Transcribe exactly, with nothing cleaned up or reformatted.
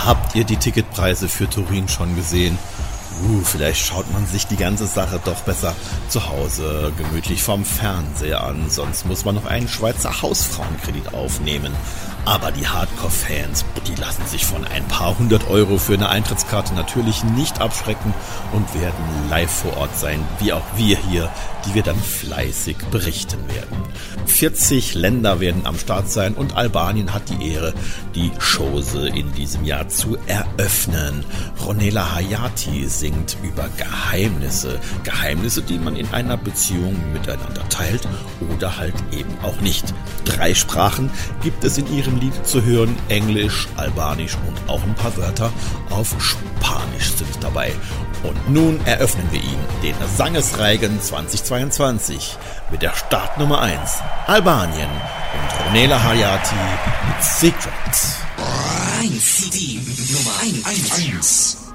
Habt ihr die Ticketpreise für Turin schon gesehen? Uh, vielleicht schaut man sich die ganze Sache doch besser zu Hause gemütlich vom Fernseher an, sonst muss man noch einen Schweizer Hausfrauenkredit aufnehmen. Aber die Hardcore-Fans, die lassen sich von ein paar hundert Euro für eine Eintrittskarte natürlich nicht abschrecken und werden live vor Ort sein, wie auch wir hier, die wir dann fleißig berichten werden. vierzig Länder werden am Start sein und Albanien hat die Ehre, die Chose in diesem Jahr zu eröffnen. Ronela Hayati singt über Geheimnisse, Geheimnisse, die man in einer Beziehung miteinander teilt oder halt eben auch nicht. Drei Sprachen gibt es in ihrem Lied zu hören, Englisch, Albanisch und auch ein paar Wörter auf Spanisch sind dabei. Und nun eröffnen wir ihn, den Sangesreigen zweitausendzweiundzwanzig, mit der Startnummer eins, Albanien und Ronela Hayati mit Secret. eins, C D Nummer eins.